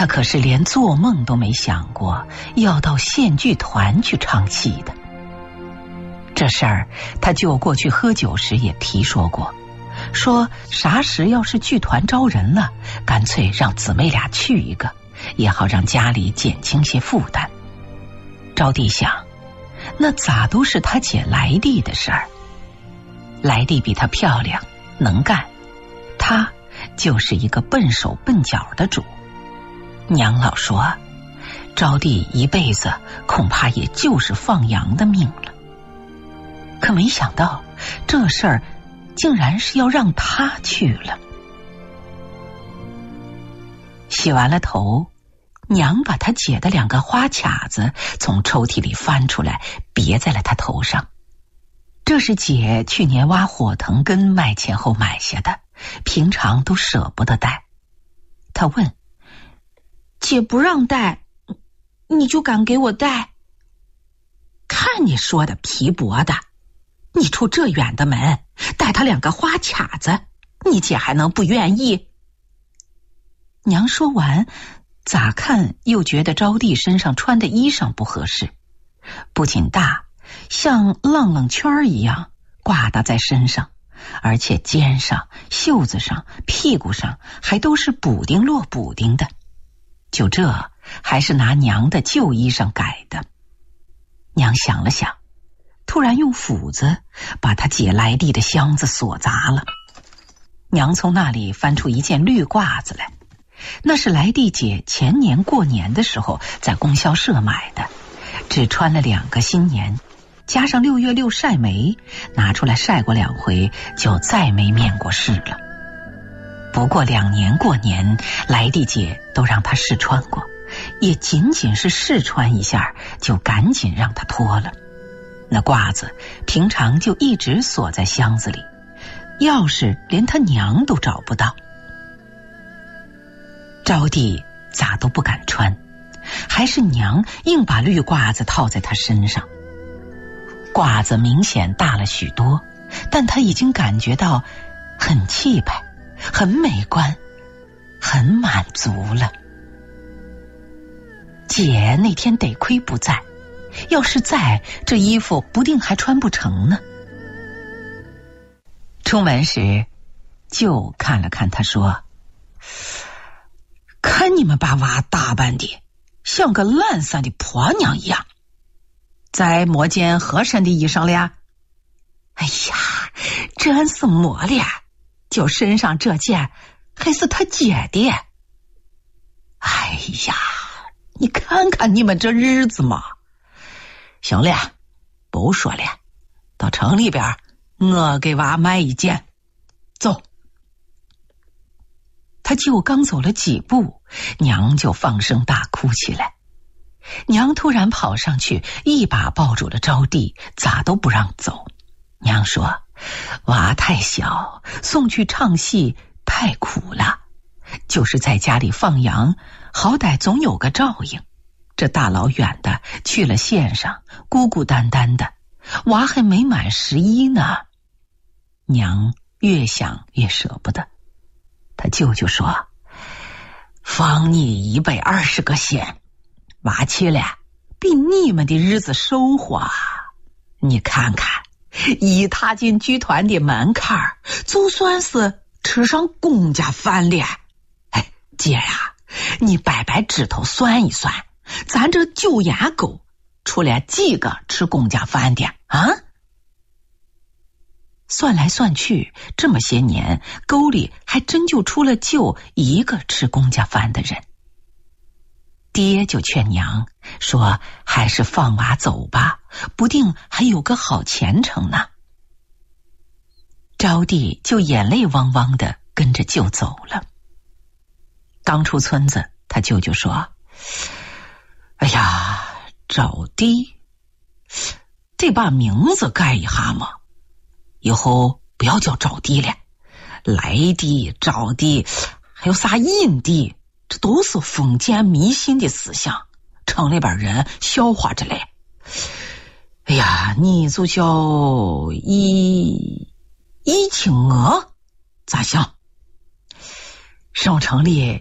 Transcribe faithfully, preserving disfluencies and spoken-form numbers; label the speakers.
Speaker 1: 他可是连做梦都没想过要到县剧团去唱戏的。这事儿他舅过去喝酒时也提说过，说啥时要是剧团招人了，干脆让姊妹俩去一个，也好让家里减轻些负担。招娣想，那咋都是他姐来娣的事儿。来娣比她漂亮能干，她就是一个笨手笨脚的主。娘老说，招娣一辈子恐怕也就是放羊的命了。可没想到这事儿竟然是要让她去了。洗完了头，娘把她姐的两个花卡子从抽屉里翻出来，别在了她头上。这是姐去年挖火藤根卖钱后买下的，平常都舍不得戴。她问，
Speaker 2: 姐不让戴，你就敢给我戴？
Speaker 1: 看你说的皮薄的，你出这远的门带他两个花卡子，你姐还能不愿意？娘说完，咋看又觉得招娣身上穿的衣裳不合适，不仅大，像浪浪圈一样挂搭在身上，而且肩上、袖子上、屁股上还都是补丁落补丁的。就这还是拿娘的旧衣裳改的。娘想了想，突然用斧子把她姐来娣的箱子锁砸了。娘从那里翻出一件绿褂子来，那是来娣姐前年过年的时候在供销社买的，只穿了两个新年，加上六月六晒煤，拿出来晒过两回，就再没面过试了。不过两年过年，来娣姐都让她试穿过，也仅仅是试穿一下，就赶紧让她脱了。那褂子平常就一直锁在箱子里，钥匙连她娘都找不到。招娣咋都不敢穿，还是娘硬把绿褂子套在她身上。褂子明显大了许多，但她已经感觉到很气派，很美观，很满足了。姐那天得亏不在，要是在，这衣服不定还穿不成呢。出门时，舅看了看她说，看你们把娃打扮的像个懒散的婆娘一样，再磨件合身的衣裳了。哎呀，真是磨了，就身上这件还是他姐的。哎呀，你看看你们这日子嘛。行了，不说了，到城里边我给娃买一件，走。他舅刚走了几步，娘就放声大哭起来。娘突然跑上去，一把抱住了招娣，咋都不让走。娘说，娃太小，送去唱戏太苦了，就是在家里放羊，好歹总有个照应。这大老远的去了县上，孤孤单单的，娃还没满十一呢。娘越想越舍不得。他舅舅说，放你一百二十个县，娃去了比你们的日子收获啊。你看看，一踏进剧团的门槛，就算是吃上公家饭了。哎，姐呀、啊，你掰掰指头算一算，咱这九眼沟出来几个吃公家饭的啊？算来算去，这么些年，沟里还真就出了舅一个吃公家饭的人。爹就劝娘说，还是放娃走吧，不定还有个好前程呢。招娣就眼泪汪汪的跟着舅走了。刚出村子，他舅舅说，哎呀，招娣，得把名字改一下嘛，以后不要叫招娣了，来娣、招娣，还有啥印娣，这都是封建迷信的思想，城里边人笑话着嘞。哎呀，你就叫一一青娥咋想？省城里